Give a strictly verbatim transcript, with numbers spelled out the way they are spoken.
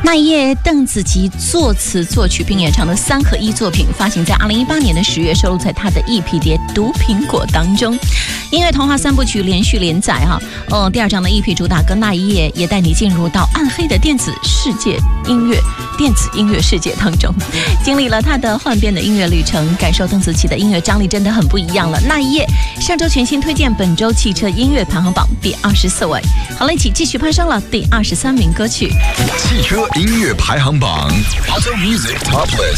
那一夜，邓紫棋作词作曲并演唱的三合一作品，发行在二零一八年的十月，收录在她的 E P 碟《毒苹果》当中。音乐童话三部曲连续连载哈，哦，第二张的 E P 主打歌《那一夜》也带你进入到暗黑的电子世界音乐电子音乐世界当中，经历了她的幻变的音乐旅程，感受邓紫棋的音乐张力真的很不一样了。那一夜上周全新推荐本周汽车音乐排行榜第二十四位，好了，一起继续攀升了第二十三名歌曲。 汽车音乐排行榜 Auto Music Top List